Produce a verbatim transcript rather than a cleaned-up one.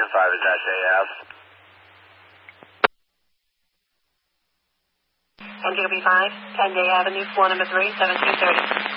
seven five is dash A F. N J B five, ten Day Avenue, floor number three, seventeen thirty.